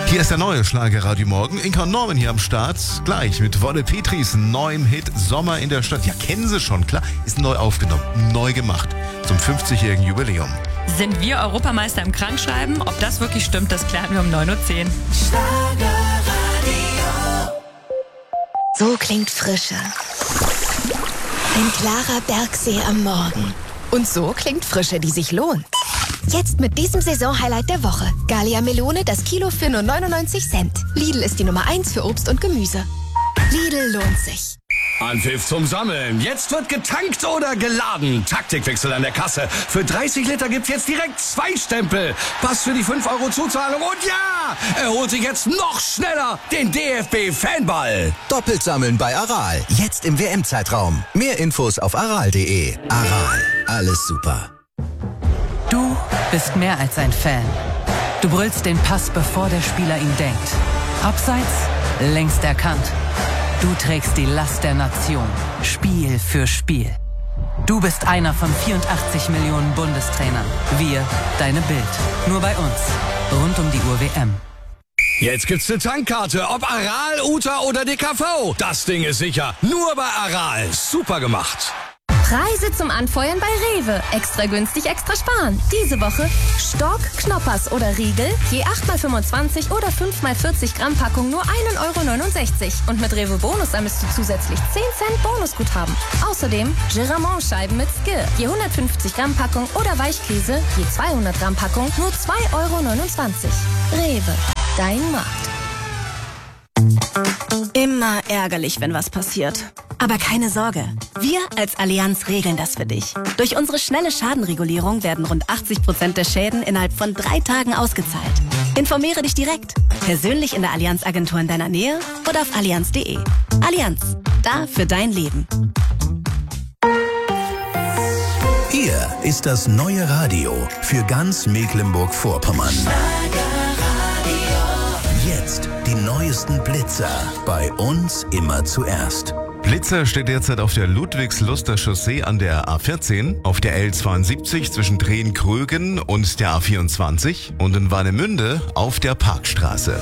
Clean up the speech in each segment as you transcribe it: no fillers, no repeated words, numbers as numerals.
Hier ist der neue Schlagerradio Morgen. Inka und Norman hier am Start. Gleich mit Wolle Petris neuem Hit Sommer in der Stadt. Ja, kennen Sie schon, klar. Ist neu aufgenommen, neu gemacht. Zum 50-jährigen Jubiläum. Sind wir Europameister im Krankschreiben? Ob das wirklich stimmt, das klären wir um 9.10 Uhr. So klingt Frische. Ein klarer Bergsee am Morgen. Und so klingt Frische, die sich lohnt. Jetzt mit diesem Saisonhighlight der Woche. Gallia Melone, das Kilo für nur 99 Cent. Lidl ist die Nummer 1 für Obst und Gemüse. Lidl lohnt sich. Anpfiff zum Sammeln. Jetzt wird getankt oder geladen. Taktikwechsel an der Kasse. Für 30 Liter gibt's jetzt direkt 2 Stempel. Pass für die 5 € Zuzahlung. Und ja, er holt sich jetzt noch schneller den DFB-Fanball. Doppelt sammeln bei Aral. Jetzt im WM-Zeitraum. Mehr Infos auf aral.de. Aral. Alles super. Du bist mehr als ein Fan. Du brüllst den Pass, bevor der Spieler ihn denkt. Abseits, längst erkannt. Du trägst die Last der Nation, Spiel für Spiel. Du bist einer von 84 Millionen Bundestrainern. Wir, deine Bild. Nur bei uns. Rund um die Uhr WM. Jetzt gibt's eine Tankkarte, ob Aral, Uta oder DKV. Das Ding ist sicher. Nur bei Aral. Super gemacht. Preise zum Anfeuern bei Rewe. Extra günstig, extra sparen. Diese Woche Stork, Knoppers oder Riegel. Je 8x25 oder 5x40 Gramm Packung nur 1,69 €. Und mit Rewe Bonus ermisst du zusätzlich 10 Cent Bonusguthaben. Außerdem Giramont-Scheiben mit Skir. Je 150 Gramm Packung oder Weichkäse. Je 200 Gramm Packung nur 2,29 €. Rewe. Dein Markt. Immer ärgerlich, wenn was passiert. Aber keine Sorge, wir als Allianz regeln das für dich. Durch unsere schnelle Schadenregulierung werden rund 80% der Schäden innerhalb von 3 Tagen ausgezahlt. Informiere dich direkt, persönlich in der Allianz-Agentur in deiner Nähe oder auf allianz.de. Allianz, da für dein Leben. Hier ist das neue Radio für ganz Mecklenburg-Vorpommern. Jetzt die neuesten Blitzer. Bei uns immer zuerst. Blitzer steht derzeit auf der Ludwigsluster Chaussee an der A14, auf der L72 zwischen Treen-Krögen und der A24 und in Warnemünde auf der Parkstraße.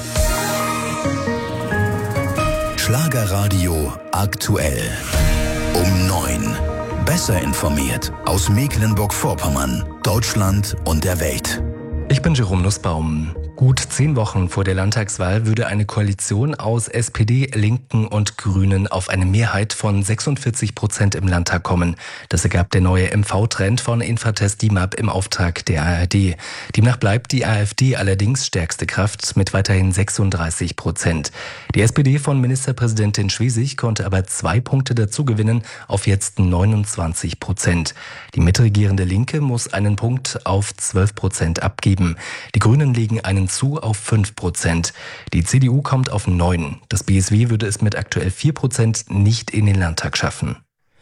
Schlagerradio aktuell. Um 9. Besser informiert aus Mecklenburg-Vorpommern, Deutschland und der Welt. Ich bin Jerome Nussbaum. Gut 10 Wochen vor der Landtagswahl würde eine Koalition aus SPD, Linken und Grünen auf eine Mehrheit von 46% im Landtag kommen. Das ergab der neue MV-Trend von Infratest DIMAP im Auftrag der ARD. Demnach bleibt die AfD allerdings stärkste Kraft mit weiterhin 36%. Die SPD von Ministerpräsidentin Schwesig konnte aber 2 Punkte dazu gewinnen auf jetzt 29%. Die mitregierende Linke muss einen Punkt auf 12% abgeben. Die Grünen legen einen zu auf 5%. Die CDU kommt auf 9%. Das BSW würde es mit aktuell 4% nicht in den Landtag schaffen.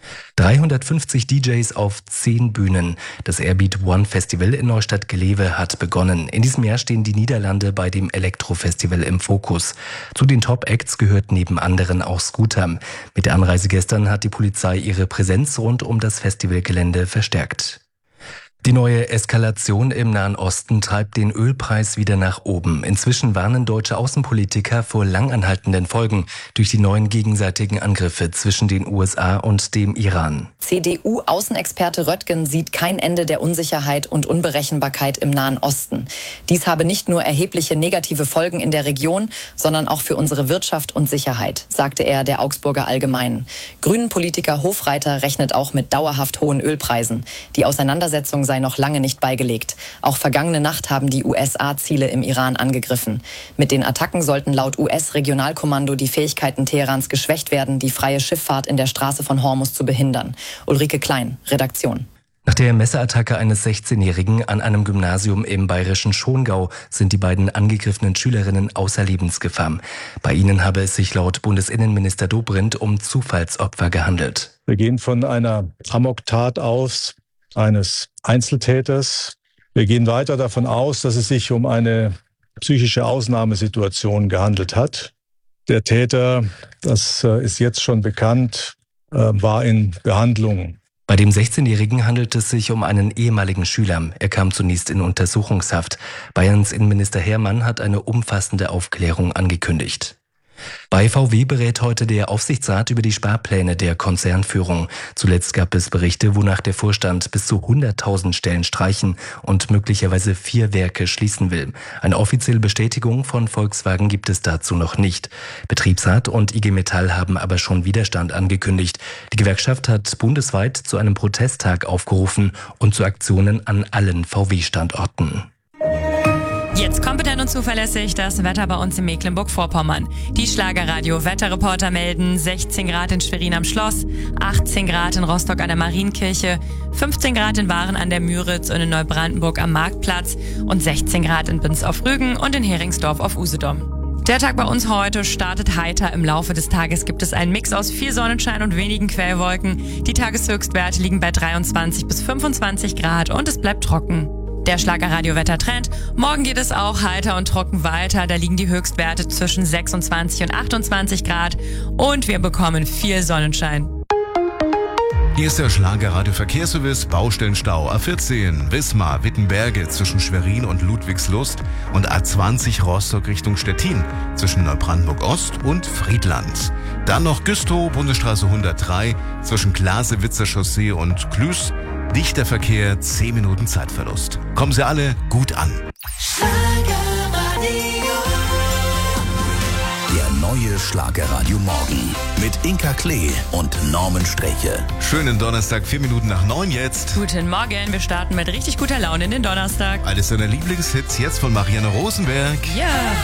350 DJs auf 10 Bühnen. Das Airbeat One Festival in Neustadt-Glewe hat begonnen. In diesem Jahr stehen die Niederlande bei dem Elektro-Festival im Fokus. Zu den Top-Acts gehört neben anderen auch Scooter. Mit der Anreise gestern hat die Polizei ihre Präsenz rund um das Festivalgelände verstärkt. Die neue Eskalation im Nahen Osten treibt den Ölpreis wieder nach oben. Inzwischen warnen deutsche Außenpolitiker vor langanhaltenden Folgen durch die neuen gegenseitigen Angriffe zwischen den USA und dem Iran. CDU-Außenexperte Röttgen sieht kein Ende der Unsicherheit und Unberechenbarkeit im Nahen Osten. Dies habe nicht nur erhebliche negative Folgen in der Region, sondern auch für unsere Wirtschaft und Sicherheit, sagte er der Augsburger Allgemeinen. Grünen-Politiker Hofreiter rechnet auch mit dauerhaft hohen Ölpreisen. Die Auseinandersetzung sei noch lange nicht beigelegt. Auch vergangene Nacht haben die USA Ziele im Iran angegriffen. Mit den Attacken sollten laut US-Regionalkommando die Fähigkeiten Teherans geschwächt werden, die freie Schifffahrt in der Straße von Hormuz zu behindern. Ulrike Klein, Redaktion. Nach der Messerattacke eines 16-Jährigen an einem Gymnasium im bayerischen Schongau sind die beiden angegriffenen Schülerinnen außer Lebensgefahr. Bei ihnen habe es sich laut Bundesinnenminister Dobrindt um Zufallsopfer gehandelt. Wir gehen von einer Amoktat aus, eines Einzeltäters. Wir gehen weiter davon aus, dass es sich um eine psychische Ausnahmesituation gehandelt hat. Der Täter, das ist jetzt schon bekannt, war in Behandlung. Bei dem 16-Jährigen handelt es sich um einen ehemaligen Schüler. Er kam zunächst in Untersuchungshaft. Bayerns Innenminister Hermann hat eine umfassende Aufklärung angekündigt. Bei VW berät heute der Aufsichtsrat über die Sparpläne der Konzernführung. Zuletzt gab es Berichte, wonach der Vorstand bis zu 100.000 Stellen streichen und möglicherweise 4 Werke schließen will. Eine offizielle Bestätigung von Volkswagen gibt es dazu noch nicht. Betriebsrat und IG Metall haben aber schon Widerstand angekündigt. Die Gewerkschaft hat bundesweit zu einem Protesttag aufgerufen und zu Aktionen an allen VW-Standorten. Jetzt kompetent und zuverlässig das Wetter bei uns in Mecklenburg-Vorpommern. Die Schlagerradio-Wetterreporter melden 16 Grad in Schwerin am Schloss, 18 Grad in Rostock an der Marienkirche, 15 Grad in Waren an der Müritz und in Neubrandenburg am Marktplatz und 16 Grad in Binz auf Rügen und in Heringsdorf auf Usedom. Der Tag bei uns heute startet heiter. Im Laufe des Tages gibt es einen Mix aus viel Sonnenschein und wenigen Quellwolken. Die Tageshöchstwerte liegen bei 23 bis 25 Grad und es bleibt trocken. Der Schlagerradio-Wettertrend. Morgen geht es auch heiter und trocken weiter. Da liegen die Höchstwerte zwischen 26 und 28 Grad und wir bekommen viel Sonnenschein. Hier ist der Schlagerradio-Verkehrsservice. Baustellenstau A14 Wismar-Wittenberge zwischen Schwerin und Ludwigslust und A20 Rostock Richtung Stettin zwischen Neubrandenburg Ost und Friedland. Dann noch Güstrow, Bundesstraße 103 zwischen Glasewitzer Chaussee und Klüß. Dichter Verkehr, 10 Minuten Zeitverlust. Kommen Sie alle gut an. Der neue Schlagerradio Morgen mit Inka Klee und Norman Streche. Schönen Donnerstag, 4 Minuten nach 9 jetzt. Guten Morgen, wir starten mit richtig guter Laune in den Donnerstag. Eines deiner Lieblingshits jetzt von Marianne Rosenberg. Ja.